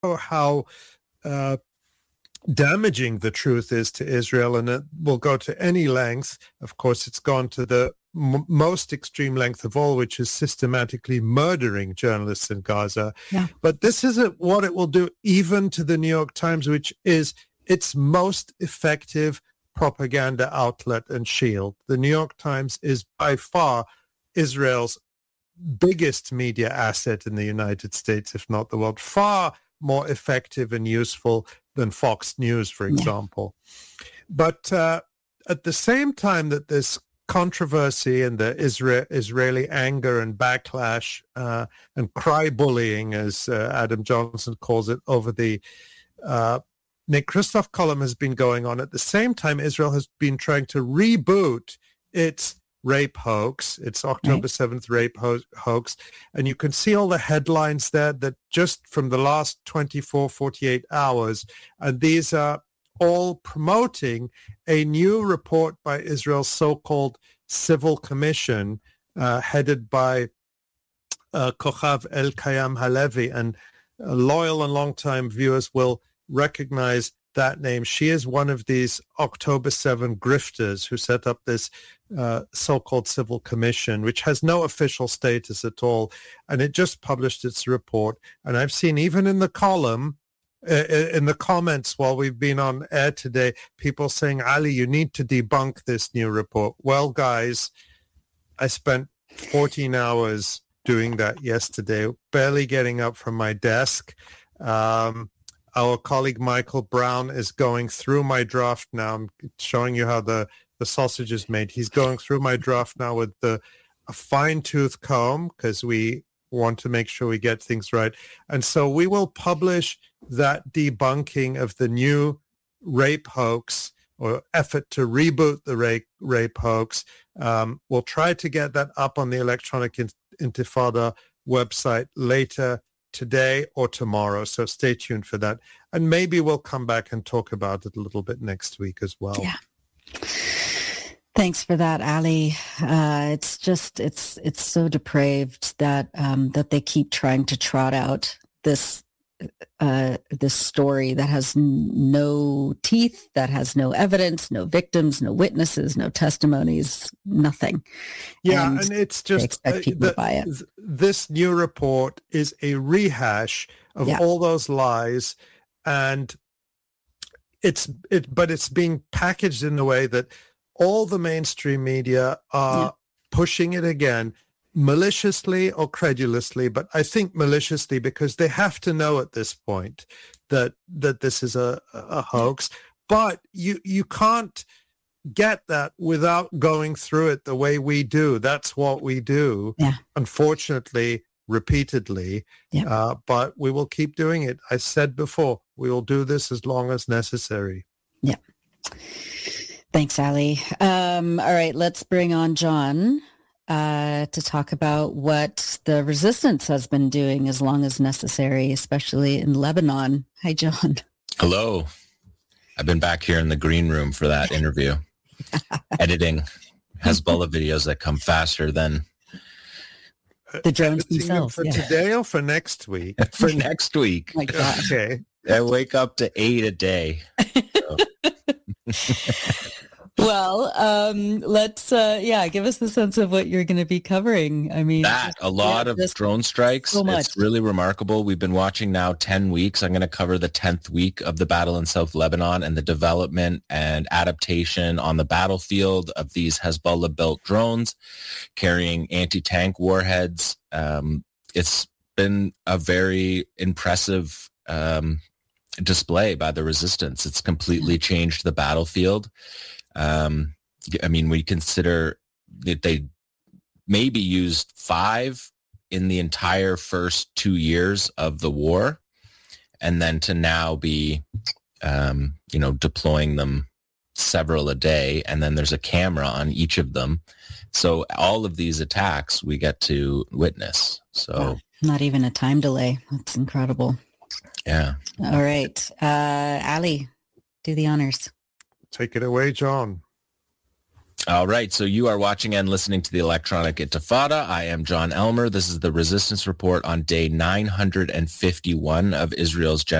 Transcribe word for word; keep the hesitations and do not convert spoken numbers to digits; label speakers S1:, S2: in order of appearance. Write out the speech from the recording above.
S1: how uh, damaging the truth is to Israel, and it will go to any length. Of course, it's gone to the m- most extreme length of all, which is systematically murdering journalists in Gaza.
S2: Yeah.
S1: But this isn't what it will do even to the New York Times, which is its most effective propaganda outlet and shield. The New York Times is by far Israel's biggest media asset in the United States, if not the world, far more effective and useful than Fox News, for example. Yeah. But uh, at the same time that this controversy and the Isra- Israeli anger and backlash uh, and cry bullying, as uh, Adam Johnson calls it, over the uh, Nick Kristof column has been going on, at the same time Israel has been trying to reboot its rape hoax. It's October seventh rape ho- hoax. And you can see all the headlines there that just from the last twenty-four, forty-eight hours, and these are all promoting a new report by Israel's so-called Civil Commission, uh, headed by uh, Kochav El-Kayam Halevi. And uh, loyal and long-time viewers will recognize that name. She is one of these October seventh grifters who set up this uh, so-called Civil Commission, which has no official status at all. And it just published its report. And I've seen even in the column, uh, in the comments while we've been on air today, people saying, Ali, you need to debunk this new report. Well, guys, I spent fourteen hours doing that yesterday, barely getting up from my desk. Um, Our colleague Michael Brown is going through my draft now. I'm showing you how the, the sausage is made. He's going through my draft now with the a fine-tooth comb because we want to make sure we get things right. And so we will publish that debunking of the new rape hoax or effort to reboot the rape, rape hoax. Um, we'll try to get that up on the Electronic Intifada website later today or tomorrow, so stay tuned for that, and maybe we'll come back and talk about it a little bit next week as well.
S2: Yeah, thanks for that, Ali. Uh, it's just it's it's so depraved that um, that they keep trying to trot out this uh, this story that has no teeth, that has no evidence, no victims, no witnesses, no testimonies, nothing.
S1: Yeah, and, and it's just
S2: expect people
S1: uh, the,
S2: to buy it.
S1: This new report is a rehash of yeah. all those lies, and it's it, but it's being packaged in a way that all the mainstream media are yeah. pushing it again, maliciously or credulously, but I think maliciously because they have to know at this point that that this is a, a hoax. But you you can't get that without going through it the way we do. That's what we do,
S2: yeah.
S1: unfortunately, repeatedly.
S2: Yeah.
S1: Uh, but we will keep doing it. I said before, we will do this as long as necessary.
S2: Yeah. Thanks, Ali. Um, all right, let's bring on John. Uh, to talk about what the resistance has been doing as long as necessary, especially in Lebanon. Hi, John.
S3: Hello. I've been back here in the green room for that interview, editing Hezbollah videos that come faster than
S2: the drones themselves.
S1: For
S2: yeah.
S1: today or for next week?
S3: For next week.
S2: Oh my God.
S1: Okay.
S3: I wake up to eight a day. So.
S2: Well, um, let's, uh, yeah, give us the sense of what you're going to be covering. I mean,
S3: that, a lot yeah, of drone strikes.
S2: So much.
S3: It's really remarkable. We've been watching now ten weeks. I'm going to cover the tenth week of the battle in South Lebanon and the development and adaptation on the battlefield of these Hezbollah-built drones carrying anti-tank warheads. Um, it's been a very impressive um, display by the resistance. It's completely changed the battlefield. Um, I mean, we consider that they maybe used five in the entire first two years of the war, and then to now be, um, you know, deploying them several a day, and then there's a camera on each of them. So all of these attacks we get to witness. So
S2: wow. Not even a time delay. That's incredible.
S3: Yeah.
S2: All right. Uh, Ali, do the honors.
S1: Take it away, John.
S3: All right, so you are watching and listening to the Electronic Intifada. I am John Elmer. This is the Resistance Report on day nine hundred fifty-one of Israel's